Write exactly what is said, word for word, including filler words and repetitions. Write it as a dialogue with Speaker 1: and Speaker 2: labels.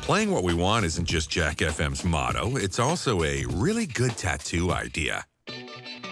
Speaker 1: Playing what we want isn't just Jack F M's motto, it's also a really good tattoo idea.